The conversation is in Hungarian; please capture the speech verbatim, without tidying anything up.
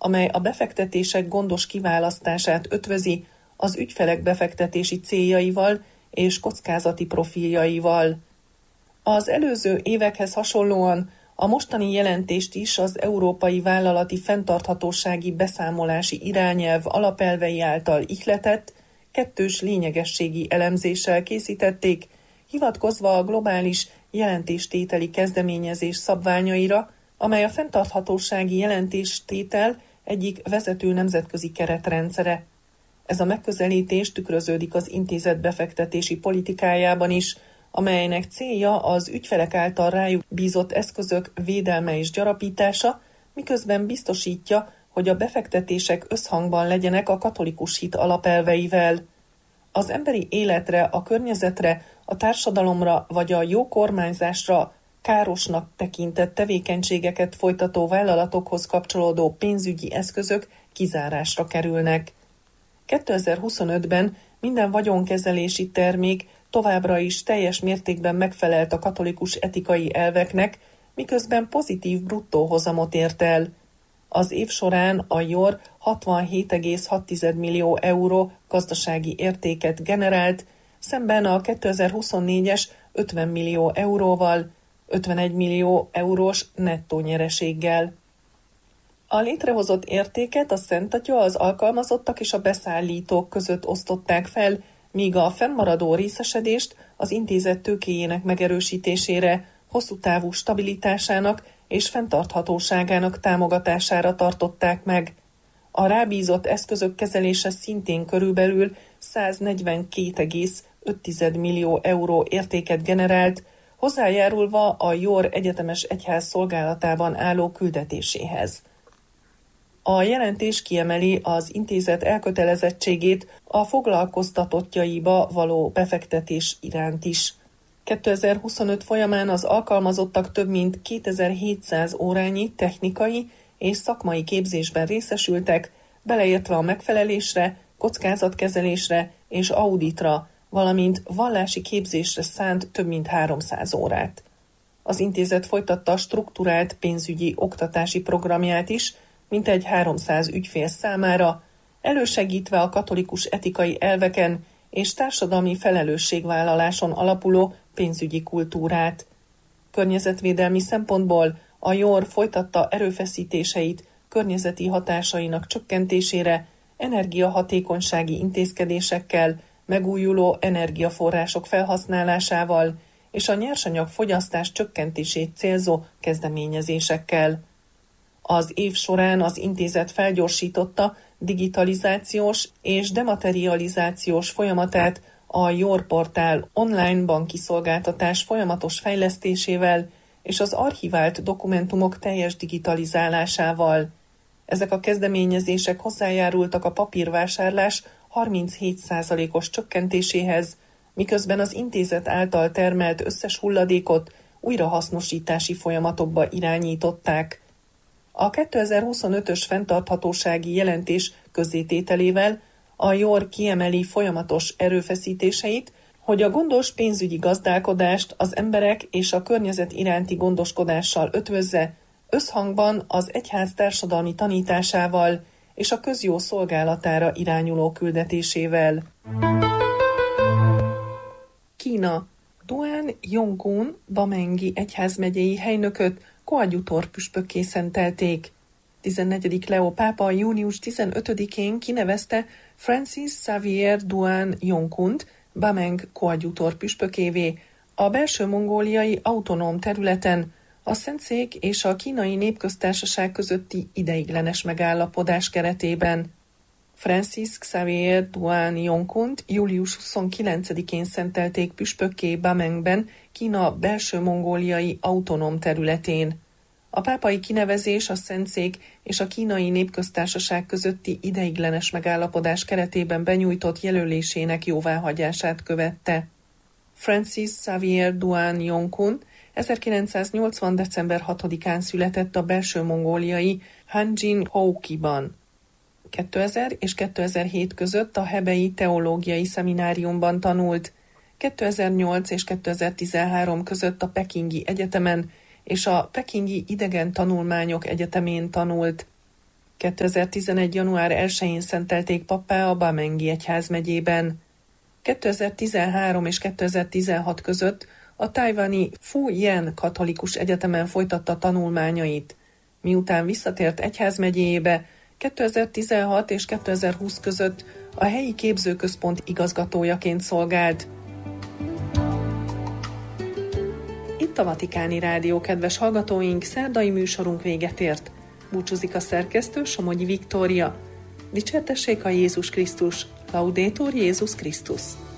amely a befektetések gondos kiválasztását ötvözi az ügyfelek befektetési céljaival és kockázati profiljaival. Az előző évekhez hasonlóan a mostani jelentést is az Európai Vállalati Fenntarthatósági Beszámolási Irányelv alapelvei által ihletett, kettős lényegességi elemzéssel készítették, hivatkozva a globális jelentéstételi kezdeményezés szabványaira, amely a fenntarthatósági jelentéstétel egyik vezető nemzetközi keretrendszere. Ez a megközelítés tükröződik az intézet befektetési politikájában is, amelynek célja az ügyfelek által rájuk bízott eszközök védelme és gyarapítása, miközben biztosítja, hogy a befektetések összhangban legyenek a katolikus hit alapelveivel. Az emberi életre, a környezetre, a társadalomra vagy a jó kormányzásra károsnak tekintett tevékenységeket folytató vállalatokhoz kapcsolódó pénzügyi eszközök kizárásra kerülnek. kétezer-huszonötben minden vagyonkezelési termék továbbra is teljes mértékben megfelelt a katolikus etikai elveknek, miközben pozitív bruttó hozamot ért el. Az év során a jor hatvanhét egész hat millió euró gazdasági értéket generált, szemben a kétezer-huszonnégyes ötven millió euróval, ötvenegy millió eurós nettó nyereséggel. A létrehozott értéket a Szent Atya, az alkalmazottak és a beszállítók között osztották fel, míg a fennmaradó részesedést az intézet tőkéjének megerősítésére, hosszú távú stabilitásának és fenntarthatóságának támogatására tartották meg. A rábízott eszközök kezelése szintén körülbelül száznegyvenkét egész öt millió euró értéket generált, hozzájárulva a jor egyetemes egyház szolgálatában álló küldetéséhez. A jelentés kiemeli az intézet elkötelezettségét a foglalkoztatottjaiba való befektetés iránt is. kétezer-huszonöt folyamán az alkalmazottak több mint kétezer-hétszáz órányi technikai és szakmai képzésben részesültek, beleértve a megfelelésre, kockázatkezelésre és auditra, valamint vallási képzésre szánt több mint háromszáz órát. Az intézet folytatta a strukturált pénzügyi oktatási programját is, mintegy háromszáz ügyfél számára, elősegítve a katolikus etikai elveken és társadalmi felelősségvállaláson alapuló pénzügyi kultúrát. Környezetvédelmi szempontból a jor folytatta erőfeszítéseit környezeti hatásainak csökkentésére, energiahatékonysági intézkedésekkel, megújuló energiaforrások felhasználásával és a nyersanyag fogyasztás csökkentését célzó kezdeményezésekkel. Az év során az intézet felgyorsította digitalizációs és dematerializációs folyamatát a jor portál online banki szolgáltatás folyamatos fejlesztésével és az archivált dokumentumok teljes digitalizálásával. Ezek a kezdeményezések hozzájárultak a papírvásárlás harminchét százalékos csökkentéséhez, miközben az intézet által termelt összes hulladékot újrahasznosítási folyamatokba irányították. A kétezer-huszonötös fenntarthatósági jelentés közzétételével a jor kiemeli folyamatos erőfeszítéseit, hogy a gondos pénzügyi gazdálkodást az emberek és a környezet iránti gondoskodással ötvözze, összhangban az egyház társadalmi tanításával és a közjó szolgálatára irányuló küldetésével. Kína. Duan Yonggun Bamengi egyházmegyei helynököt koadjutor püspökké szentelték. tizennegyedik Leó pápa június tizenötödikén kinevezte Francis Xavier Duan Yonggunt Bameng koadjutor püspökévé a belső-mongóliai autonóm területen, a Szentszék és a Kínai Népköztársaság közötti ideiglenes megállapodás keretében. Francis Xavier Duan Yonggunt július huszonkilencedikén szentelték püspökké Bamengben, Kína belső-mongóliai autonóm területén. A pápai kinevezés a Szentszék és a Kínai Népköztársaság közötti ideiglenes megállapodás keretében benyújtott jelölésének jóváhagyását követte. Francis Xavier Duan Yonggunt ezerkilencszáznyolcvan. december hatodikán született a belső-mongóliai Hanjin-Houkiban. kétezer és kétezer-hét között a Hebei Teológiai Szemináriumban tanult, kétezer-nyolc és kétezer-tizenhárom között a Pekingi Egyetemen és a Pekingi Idegen Tanulmányok Egyetemén tanult. kétezer-tizenegy. január elsején szentelték pappá a Bamengi egyházmegyében. kétezer-tizenhárom és kétezer-tizenhat között a tajvani Fu Jen katolikus egyetemen folytatta tanulmányait. Miután visszatért egyházmegyéjébe, kétezer-tizenhat és kétezer-húsz között a helyi képzőközpont igazgatójaként szolgált. Itt a Vatikáni Rádió, kedves hallgatóink, szerdai műsorunk véget ért. Búcsúzik a szerkesztő, Somogyi Viktória. Dicsértessék a Jézus Krisztus, Laudetur Jézus Krisztus.